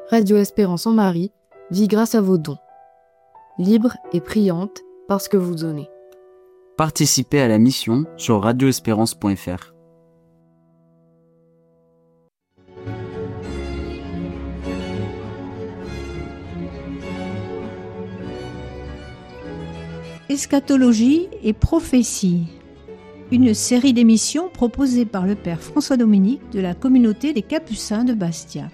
Radio Espérance en Marie vit grâce à vos dons. Libre et priante parce que vous donnez. Participez à la mission sur radioespérance.fr. Eschatologie et prophétie, une série d'émissions proposée par le Père François Dominique de la communauté des Capucins de Bastia.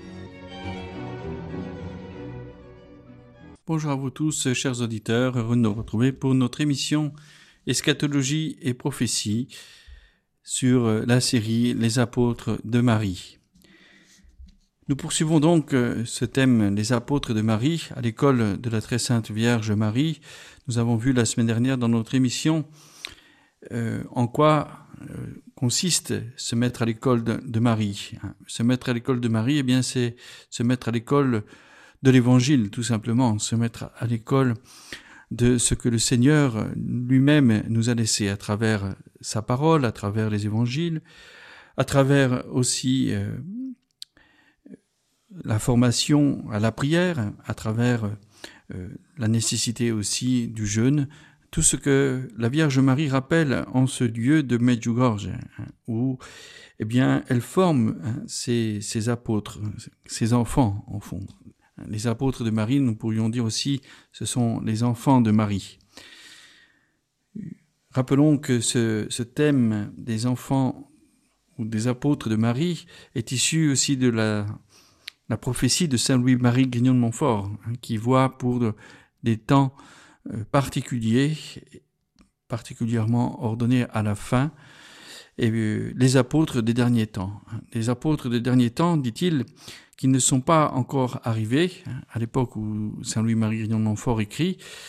Bonjour à vous tous, chers auditeurs, heureux de nous retrouver pour notre émission Eschatologie et prophétie sur la série Les apôtres de Marie. Nous poursuivons donc ce thème, les apôtres de Marie, à l'école de la très sainte Vierge Marie. Nous avons vu la semaine dernière dans notre émission en quoi consiste se mettre à l'école de Marie. Se mettre à l'école de Marie, eh bien, c'est se mettre à l'école de l'Évangile, tout simplement, se mettre à l'école de ce que le Seigneur lui-même nous a laissé à travers sa parole, à travers les Évangiles, à travers aussi la formation à la prière, à travers la nécessité aussi du jeûne, tout ce que la Vierge Marie rappelle en ce lieu de Medjugorje, où eh bien, elle forme ses apôtres, ses enfants, en fond. Les apôtres de Marie, nous pourrions dire aussi, ce sont les enfants de Marie. Rappelons que ce thème des enfants ou des apôtres de Marie est issu aussi de la prophétie de Saint Louis-Marie Grignon de Montfort, qui voit pour des temps particuliers, particulièrement ordonnés à la fin, et les apôtres des derniers temps. Les apôtres des derniers temps, dit-il, qui ne sont pas encore arrivés, à l'époque où Saint Louis-Marie Grignon de Montfort écrit,